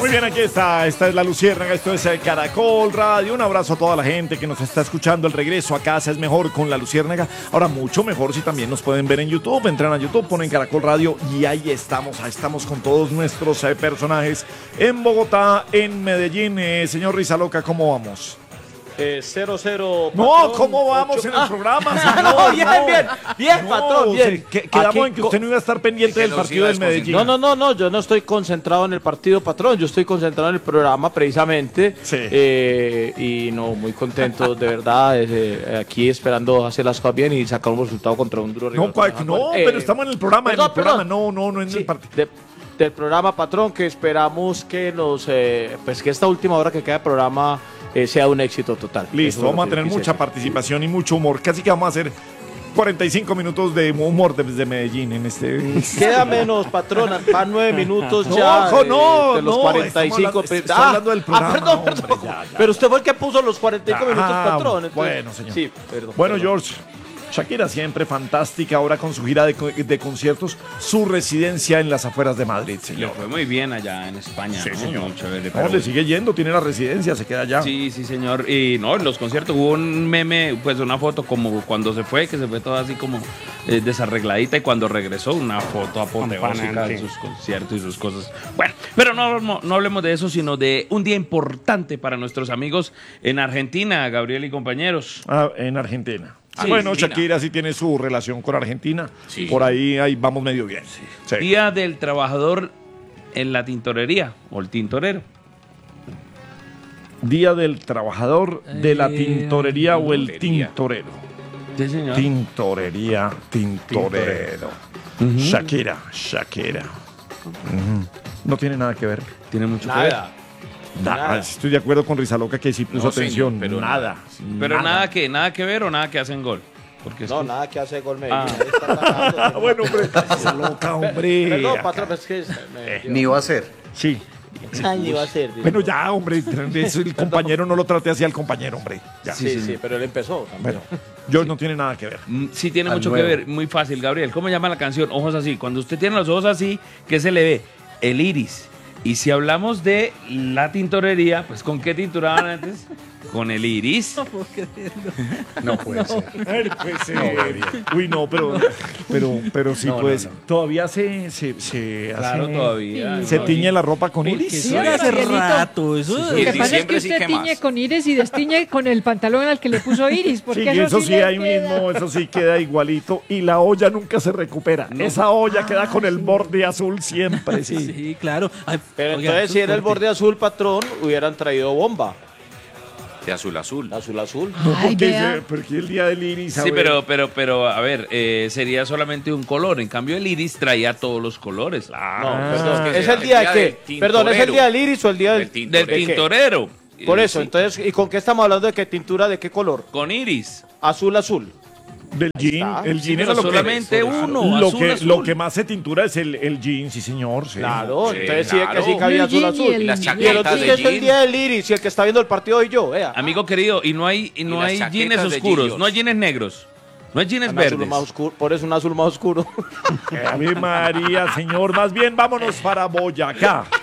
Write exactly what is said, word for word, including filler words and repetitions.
bien, aquí está. Esta es La Luciérnaga, esto es eh, Caracol Radio. Un abrazo a toda la gente que nos está escuchando. El regreso a casa es mejor con La Luciérnaga. Ahora, mucho mejor si también nos pueden ver en YouTube. Entran a YouTube, ponen Caracol Radio y ahí estamos. Ahí estamos con todos nuestros eh, personajes en Bogotá, en Medellín. Eh, señor Rizaloca, ¿cómo vamos? Eh, cero cero. No, patrón, ¿cómo vamos ocho... en el ah. programa? No, Señor, bien, no. bien, bien, No, patrón, bien. que- quedamos Aquí en que usted no iba a estar pendiente del partido del Medellín. No, no, no, no, yo no estoy concentrado en el partido, patrón, yo estoy concentrado en el programa precisamente. Sí. Eh, y no, muy contento, de verdad, eh, aquí esperando hacer las cosas bien y sacar un resultado contra un duro rival. No, cua- no, Eh, pero estamos en el programa, perdón, en el programa, perdón. no, no, no en Sí, el partido. de- del programa, patrón, que esperamos que nos, eh, pues que esta última hora que queda de programa eh, sea un éxito total. Listo, Eso es vamos lo a que tener quise mucha decir. participación y mucho humor. Casi que vamos a hacer cuarenta y cinco minutos de humor desde Medellín en este. Queda menos, patrón, van nueve minutos No, ya. ojo, no, eh, de los no, cuarenta y estamos cinco. hablando- estoy hablando del programa, Ah, perdón, hombre, perdón. ya, ya. Pero usted fue el que puso los cuarenta y cinco minutos, Ah, patrón. entonces- bueno, señor. Sí, perdón. Bueno, perdón. George, Shakira siempre fantástica ahora con su gira de, co- de conciertos, su residencia en las afueras de Madrid, Le señor. fue muy bien allá en España. Sí, ¿no? señor. Muy chévere, No, pero- le sigue yendo, tiene la residencia, se queda allá. Sí, sí, señor. Y no, en los conciertos hubo un meme, pues una foto como cuando se fue, que se fue toda así como eh, desarregladita y cuando regresó una foto apoteósica Campanante. de sus conciertos y sus cosas. Bueno, pero no, no, no hablemos de eso, sino de un día importante para nuestros amigos en Argentina, Gabriel y compañeros. Ah, en Argentina. Sí, bueno, Argentina. Shakira sí tiene su relación con Argentina. Sí. Por ahí, ahí vamos medio bien. Sí. Día del Trabajador en la tintorería o el tintorero. Día del Trabajador de la Tintorería o el tintorería. Tintorero. Sí, señor. Tintorería, tintorero. Shakira, Shakira. Ujú. No tiene nada que ver. Tiene mucho que ver. Nada. Nada. Nada. Estoy de acuerdo con Rizaloca que sí puso No, señor, atención. pero nada. Pero nada. que nada que ver o nada que hacen gol. Porque es No, que- nada que hace gol Medellín. Ah. Ahí está atacando. Ah, bueno, hombre. Rizaloca, hombre. Perdón, patrón, es que es- me- Ni va a ser. Sí. Ay, ni va a ser. dice. Bueno, ya, hombre. Es el compañero no lo trate así al compañero, hombre. Ya. Sí, sí, pero él empezó también. Bueno, George no tiene nada que ver. Mm, Sí tiene Al mucho nuevo. que ver, muy fácil, Gabriel. ¿Cómo llama la canción? Ojos así. Cuando usted tiene los ojos así, ¿qué se le ve? El iris. Y si hablamos de la tintorería, pues ¿con qué tinturaban antes? Con el iris. No puede ser. Pues, eh, uy, no, pero, pero, pero sí, No, pues, no, no. todavía se, se, se Claro, hace- todavía. se ¿no? tiñe la ropa con iris. Sí, hace rato. Eso Lo es- que pasa es que usted tiñe con iris y destiñe con el pantalón al que le puso iris. Porque Sí, eso, eso sí, le ahí queda. mismo, eso sí queda igualito. Y la olla nunca se recupera. Esa olla queda con el borde azul siempre, sí. Sí, claro. Ay, Pero oiga, entonces, si era el fuerte. borde azul, patrón, hubieran traído bomba. De azul a azul. Azul, azul. No, Ay, porque, vea. dice- porque el día del iris. a Sí, ver. pero, pero, pero, a ver, eh, sería solamente un color. En cambio, el iris traía todos los colores. No, Ah, perdón. es que ¿Es sea el día de el día qué? del Perdón, ¿es el tintorero. día del iris o el día del, Del tintorero. Del ¿de qué? tintorero. Por Eh, eso, sí. entonces, ¿y con qué estamos hablando de qué tintura, de qué color? Con iris. Azul, azul. Del jean. está. El Sí, jean pero es lo que, solamente uno, lo, azul, que, azul. lo que más se tintura es el, el jean, sí, señor. Sí. Claro, Sí, entonces sí, claro. que sí cabía El azul, jean y azul. el- Y las Y el otro chaquetas día de es el jean. día del iris y el que está viendo el partido hoy yo, vea. Amigo querido, y no hay, y no las hay chaquetas jeans de oscuros, Gillos. no hay jeans negros, no hay jeans Un azul verdes. más oscuro, por eso un azul más oscuro. Ave María, señor. Más bien, vámonos para Boyacá.